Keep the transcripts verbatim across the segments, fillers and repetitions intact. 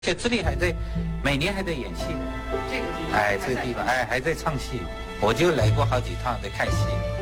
且智利还在每年还在演戏， 这个地方， 哎，这个地方哎还在唱戏，我就来过好几趟在看戏。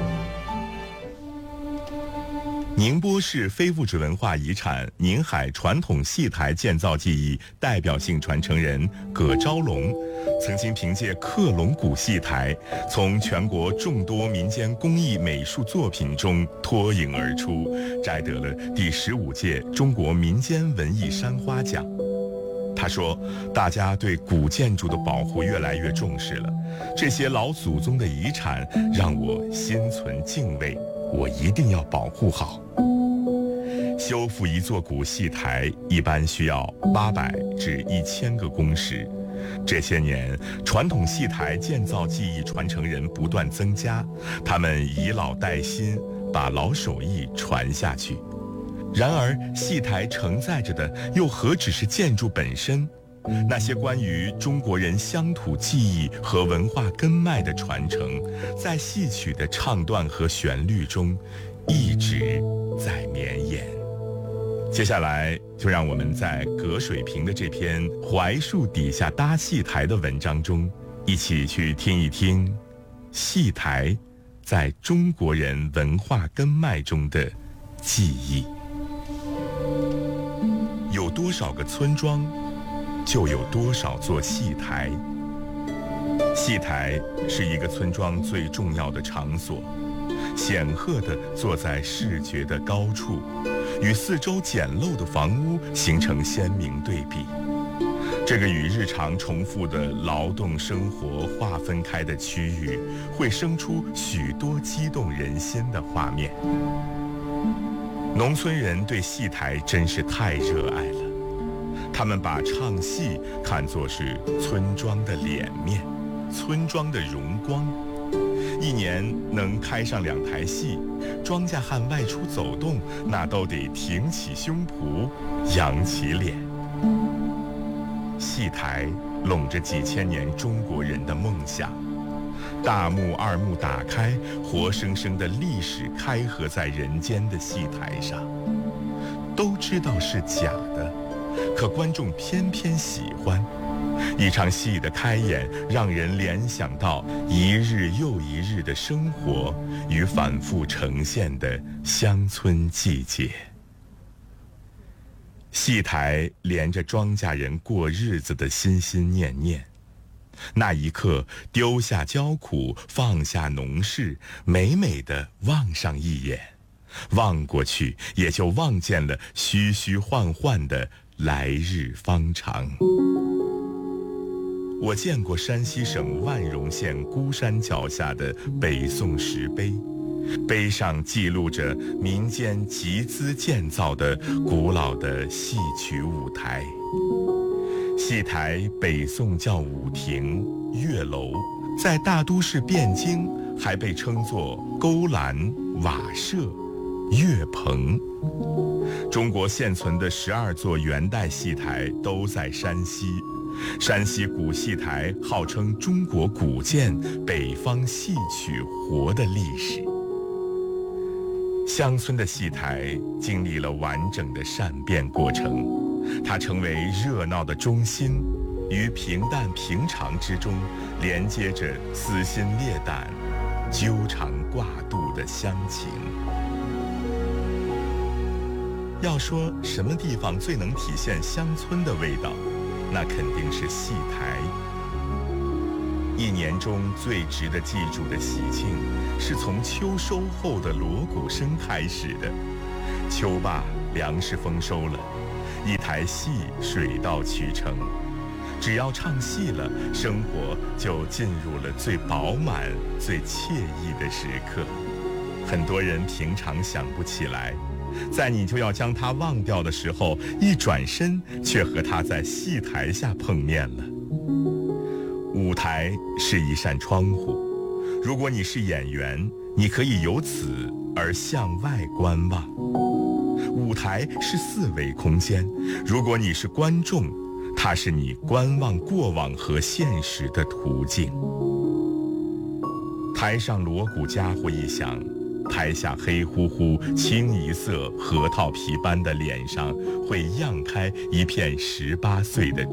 宁波市非物质文化遗产宁海传统戏台建造技艺代表性传承人葛昭龙，曾经凭借克隆古戏台，从全国众多民间工艺美术作品中脱颖而出，摘得了第十五届中国民间文艺山花奖。他说，大家对古建筑的保护越来越重视了，这些老祖宗的遗产让我心存敬畏，我一定要保护好。修复一座古戏台一般需要八百至一千个工时。这些年，传统戏台建造技艺传承人不断增加，他们以老带新，把老手艺传下去。然而，戏台承载着的又何止是建筑本身？那些关于中国人乡土记忆和文化根脉的传承，在戏曲的唱段和旋律中，一直在绵延。接下来，就让我们在葛水平的这篇《槐树底下搭戏台》的文章中，一起去听一听戏台在中国人文化根脉中的记忆。有多少个村庄，就有多少座戏台。戏台是一个村庄最重要的场所，显赫地坐在视觉的高处，与四周简陋的房屋形成鲜明对比。这个与日常重复的劳动生活划分开的区域，会生出许多激动人心的画面。农村人对戏台真是太热爱了，他们把唱戏看作是村庄的脸面，村庄的荣光。一年能开上两台戏，庄稼汉外出走动，那都得挺起胸脯，扬起脸。戏台拢着几千年中国人的梦想，大幕二幕打开，活生生的历史开合在人间的戏台上。都知道是假的，可观众偏偏喜欢。一场戏的开演，让人联想到一日又一日的生活与反复呈现的乡村季节。戏台连着庄稼人过日子的心心念念。那一刻，丢下焦苦，放下农事，美美地望上一眼，望过去也就望见了虚虚幻幻的来日方长。我见过山西省万荣县孤山脚下的北宋石碑，碑上记录着民间集资建造的古老的戏曲舞台。戏台北宋叫舞亭、月楼，在大都市汴京还被称作勾栏、瓦舍、月棚。中国现存的十二座元代戏台都在山西。山西古戏台号称中国古建、北方戏曲活的历史。乡村的戏台经历了完整的善变过程，它成为热闹的中心，于平淡平常之中连接着撕心裂胆、纠缠挂肚的乡情。要说什么地方最能体现乡村的味道，那肯定是戏台。一年中最值得记住的喜庆，是从秋收后的锣鼓声开始的。秋罢，粮食丰收了，一台戏水到渠成。只要唱戏了，生活就进入了最饱满、最惬意的时刻。很多人平常想不起来，在你就要将它忘掉的时候，一转身却和它在戏台下碰面了。舞台是一扇窗户，如果你是演员，你可以由此而向外观望。舞台是四维空间，如果你是观众，它是你观望过往和现实的途径。台上锣鼓家伙一响，台下黑乎乎、清一色核桃皮般的脸上会漾开一片十八岁的